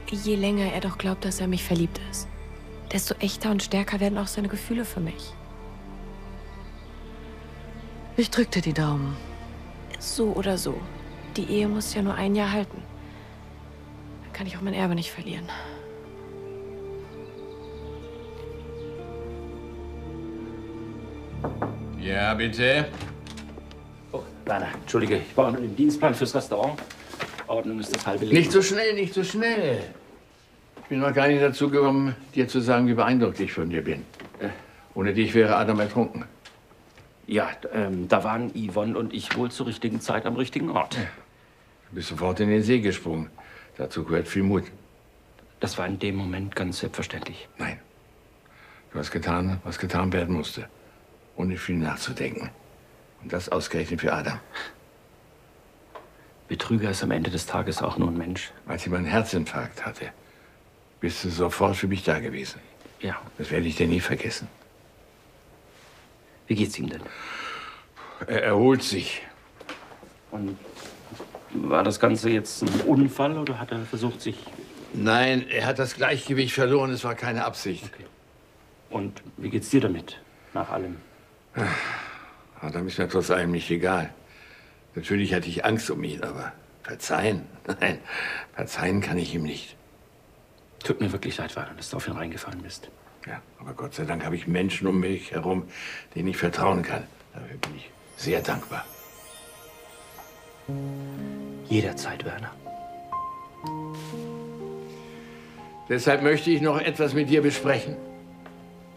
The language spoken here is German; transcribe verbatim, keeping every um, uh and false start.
Je länger er doch glaubt, dass er mich verliebt ist, desto echter und stärker werden auch seine Gefühle für mich. Ich drück dir die Daumen. So oder so. Die Ehe muss ja nur ein Jahr halten. Dann kann ich auch mein Erbe nicht verlieren. Ja, bitte? Oh, Werner, entschuldige, ich brauche nur den Dienstplan fürs Restaurant. Ordnung ist das halbe Leben. Nicht so schnell, nicht so schnell. Ich bin noch gar nicht dazu gekommen, dir zu sagen, wie beeindruckt ich von dir bin. Ohne dich wäre Adam ertrunken. Ja, ähm, da waren Yvonne und ich wohl zur richtigen Zeit am richtigen Ort. Ja. Du bist sofort in den See gesprungen. Dazu gehört viel Mut. Das war in dem Moment ganz selbstverständlich. Nein. Du hast getan, was getan werden musste. Ohne viel nachzudenken. Und das ausgerechnet für Adam. Betrüger ist am Ende des Tages auch nur ein Mensch. Als ich meinen Herzinfarkt hatte, bist du sofort für mich da gewesen. Ja. Das werde ich dir nie vergessen. Wie geht's ihm denn? Er erholt sich. Und war das Ganze jetzt ein Unfall oder hat er versucht, sich... Nein, er hat das Gleichgewicht verloren. Es war keine Absicht. Okay. Und wie geht's dir damit, nach allem? Adam ist mir trotz allem nicht egal. Natürlich hatte ich Angst um ihn, aber verzeihen? Nein, verzeihen kann ich ihm nicht. Tut mir wirklich leid, Werner, dass du auf ihn reingefallen bist. Ja, aber Gott sei Dank habe ich Menschen um mich herum, denen ich vertrauen kann. Dafür bin ich sehr dankbar. Jederzeit, Werner. Deshalb möchte ich noch etwas mit dir besprechen.